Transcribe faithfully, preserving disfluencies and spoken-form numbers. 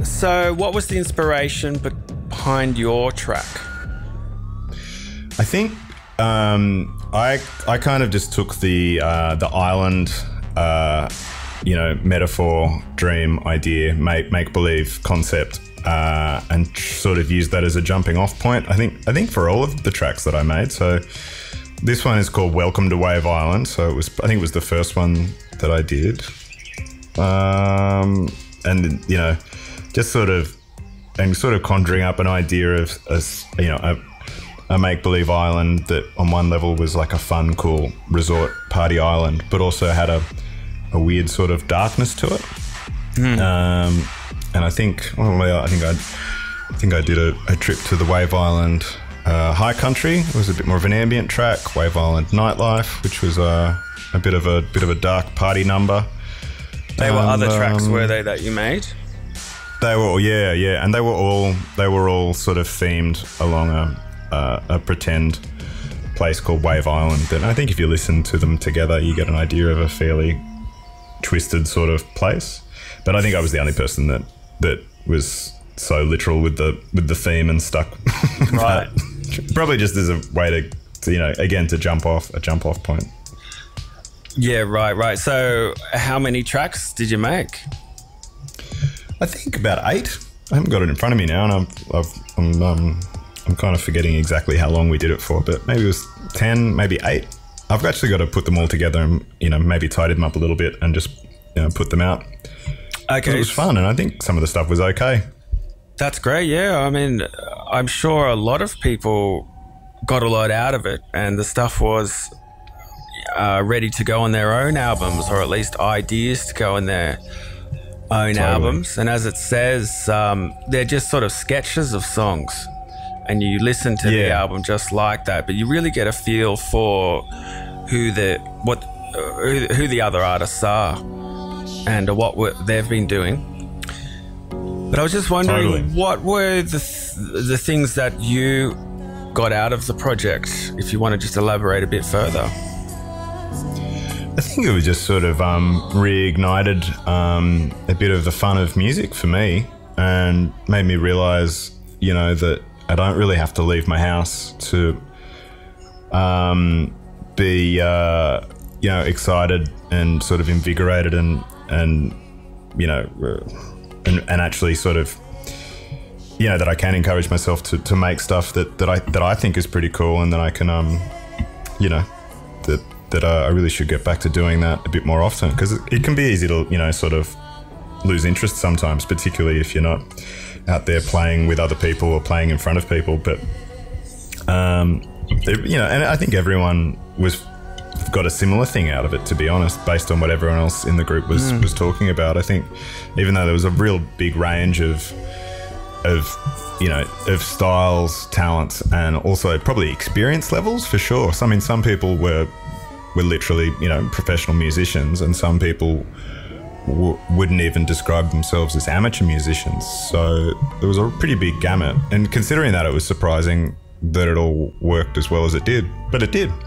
So what was the inspiration behind your track? I think um, I I kind of just took the uh, the island, uh, you know, metaphor, dream, idea, make make believe concept, uh, and sort of used that as a jumping off point. I think I think for all of the tracks that I made. So this one is called Welcome to Wave Island. So it was I think it was the first one that I did, um, and you know, just sort of and sort of conjuring up an idea of a, you know a. a make-believe island that on one level was like a fun, cool resort party island, but also had a, a weird sort of darkness to it. Mm. Um, and I think, oh, well, I think I, I think I did a, a trip to the Wave Island uh, High Country. It was a bit more of an ambient track. Wave Island Nightlife, which was uh, a bit of a bit of a dark party number. They were and, other tracks, um, were they, that you made? They were, yeah, yeah, and they were all they were all sort of themed along a. Uh, a pretend place called Wave Island, and I think if you listen to them together you get an idea of a fairly twisted sort of place. But I think I was the only person that that was so literal with the with the theme and stuck with right that. Probably just as a way to, to you know again to jump off a jump off point. Yeah, right right so how many tracks did you make? I think about eight. I haven't got it in front of me now, and I'm I've, I'm um I'm kind of forgetting exactly how long we did it for, but maybe it was ten, maybe eight. I've actually got to put them all together and, you know, maybe tidy them up a little bit and just, you know, put them out. Okay. It was fun, and I think some of the stuff was okay. That's great, yeah. I mean, I'm sure a lot of people got a lot out of it, and the stuff was uh, ready to go on their own albums, or at least ideas to go on their own totally. albums. And as it says, um, they're just sort of sketches of songs. And you listen to yeah. the album just like that, but you really get a feel for who the what uh, who, who the other artists are and uh, what were, they've been doing. But I was just wondering, totally. what were the th- the things that you got out of the project? If you want to just elaborate a bit further. I think it was just sort of um, reignited um, a bit of the fun of music for me, and made me realise, you know, that I don't really have to leave my house to um, be, uh, you know, excited and sort of invigorated and, and you know, and, and actually sort of, you know, that I can encourage myself to, to make stuff that, that I that I think is pretty cool, and that I can, um, you know, that that uh, I really should get back to doing that a bit more often, because it, it can be easy to, you know, sort of lose interest sometimes, particularly if you're not out there playing with other people or playing in front of people. But um, it, you know, and I think everyone was got a similar thing out of it, to be honest, based on what everyone else in the group was mm. was talking about. I think even though there was a real big range of of you know of styles, talents, and also probably experience levels for sure. So, I mean, some people were were literally, you know, professional musicians, and some people W- wouldn't even describe themselves as amateur musicians. So there was a pretty big gamut, and considering that, it was surprising that it all worked as well as it did, but it did.